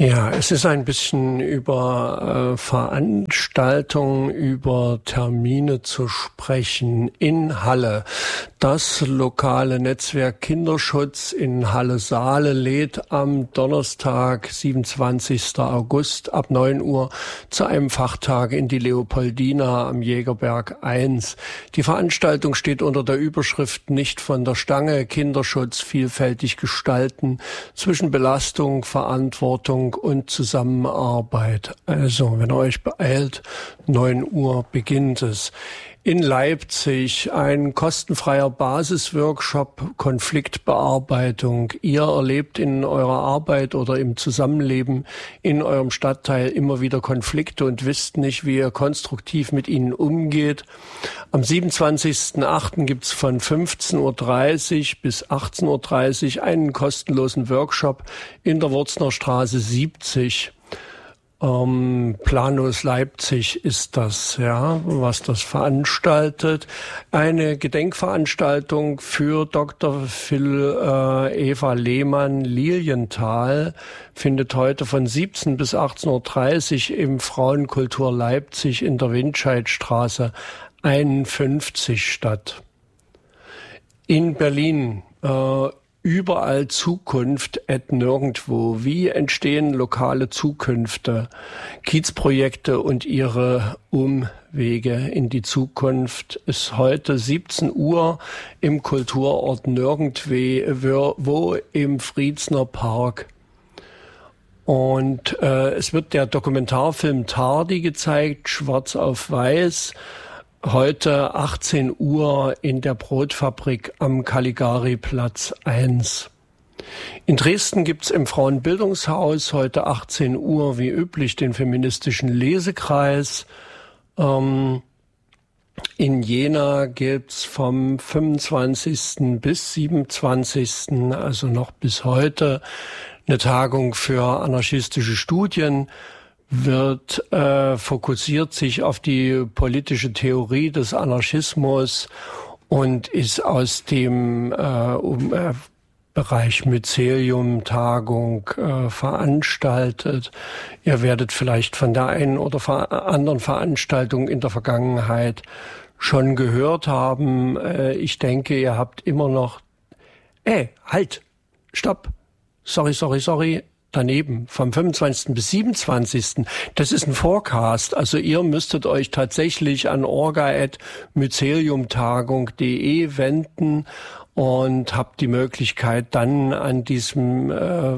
Ja, es ist ein bisschen über Veranstaltungen, über Termine zu sprechen in Halle. Das lokale Netzwerk Kinderschutz in Halle-Saale lädt am Donnerstag, 27. August ab 9 Uhr zu einem Fachtag in die Leopoldina am Jägerberg 1. Die Veranstaltung steht unter der Überschrift "Nicht von der Stange. Kinderschutz vielfältig gestalten" zwischen Belastung, Verantwortung und Zusammenarbeit. Also, wenn ihr euch beeilt, 9 Uhr beginnt es. In Leipzig ein kostenfreier Basisworkshop Konfliktbearbeitung. Ihr erlebt in eurer Arbeit oder im Zusammenleben in eurem Stadtteil immer wieder Konflikte und wisst nicht, wie ihr konstruktiv mit ihnen umgeht. Am 27.08. gibt's von 15:30 Uhr bis 18:30 Uhr einen kostenlosen Workshop in der Wurzner Straße 70. Planus Leipzig ist das, ja, was das veranstaltet. Eine Gedenkveranstaltung für Dr. Phil Eva Lehmann Lilienthal findet heute von 17 bis 18:30 Uhr im Frauenkultur Leipzig in der Windscheidstraße 51 statt. In Berlin überall Zukunft nirgendwo. Wie entstehen lokale Zukünfte, Kiezprojekte und ihre Umwege in die Zukunft ist heute 17 Uhr im Kulturort Nirgendwo im Friedsner Park. Und es wird der Dokumentarfilm Tardi gezeigt, schwarz auf weiß. Heute 18 Uhr in der Brotfabrik am Caligari-Platz 1. In Dresden gibt's im Frauenbildungshaus heute 18 Uhr wie üblich den feministischen Lesekreis. In Jena gibt's vom 25. bis 27., also noch bis heute, eine Tagung für anarchistische Studien. Fokussiert sich auf die politische Theorie des Anarchismus und ist aus dem Bereich Mycelium-Tagung veranstaltet. Ihr werdet vielleicht von der einen oder anderen Veranstaltung in der Vergangenheit schon gehört haben. Ich denke, ihr habt immer noch... Halt! Stopp! Sorry. Daneben, vom 25. bis 27. Das ist ein Forecast. Also ihr müsstet euch tatsächlich an orga@myceliumtagung.de wenden und habt die Möglichkeit, dann an diesem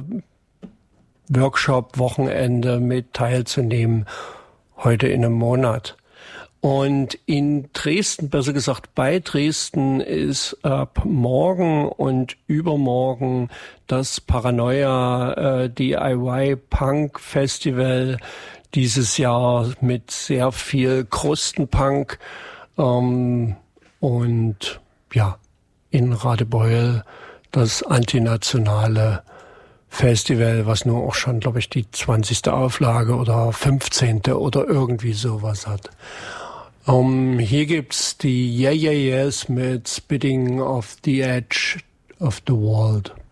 Workshop-Wochenende mit teilzunehmen, heute in einem Monat. Und in Dresden, besser gesagt bei Dresden, ist ab morgen und übermorgen das Paranoia DIY Punk Festival, dieses Jahr mit sehr viel Krustenpunk. Und ja, in Radebeul das antinationale Festival, was nur auch schon, glaube ich, die 20. Auflage oder 15. oder irgendwie sowas hat. Hier gibt's die Yeah Yeah Yeahs mit Spitting off the Edge of the World.